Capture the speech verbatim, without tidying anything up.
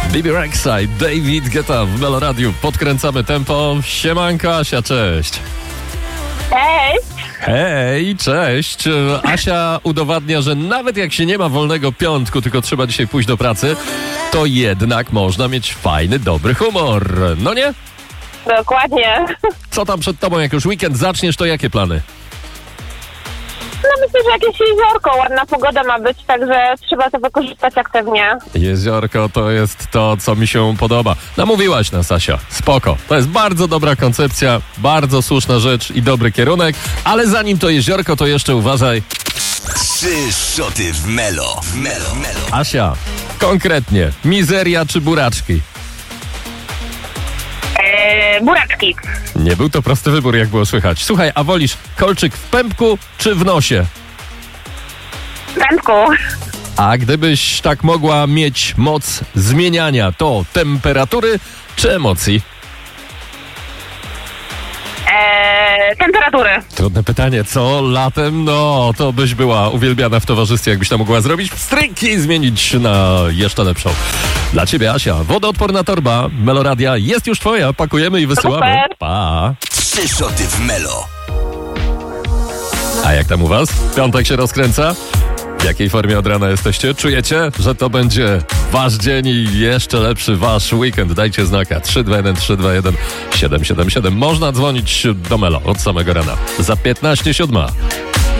Bibi Rexha i David Guetta w Melo Radiu. Podkręcamy tempo. Siemanko, Asia, cześć. Hej! Hej, cześć. Asia udowadnia, że nawet jak się nie ma wolnego piątku, tylko trzeba dzisiaj pójść do pracy, to jednak można mieć fajny, dobry humor. No nie? Dokładnie. Co tam przed tobą, jak już weekend zaczniesz, to jakie plany? No myślę, że jakieś jeziorko, ładna pogoda ma być, także trzeba to wykorzystać aktywnie. Jeziorko to jest to, co mi się podoba. Namówiłaś nas, Asia. Spoko. To jest bardzo dobra koncepcja, bardzo słuszna rzecz i dobry kierunek, ale zanim to jeziorko, to jeszcze uważaj. Trzy szoty w Melo. W Melo. Melo. Asia, konkretnie, mizeria czy buraczki? Eee, buraczki. Nie był to prosty wybór, jak było słychać. Słuchaj, a wolisz kolczyk w pępku czy w nosie? Prędku. A gdybyś tak mogła mieć moc zmieniania, to temperatury czy emocji? Eee, temperatury. Trudne pytanie, co latem? No, to byś była uwielbiana w towarzystwie, jakbyś to mogła zrobić. Stryki i zmienić na jeszcze lepszą. Dla ciebie, Asia, wodoodporna torba Melo Radia jest już twoja. Pakujemy i wysyłamy. Super. Pa! Trzy szoty w Melo. A jak tam u was? Piątek się rozkręca? W jakiej formie od rana jesteście? Czujecie, że to będzie wasz dzień i jeszcze lepszy wasz weekend? Dajcie znaka trzy dwa jeden trzy dwa jeden siedem siedem siedem. Można dzwonić do Melo od samego rana. Za piętnaście siódma.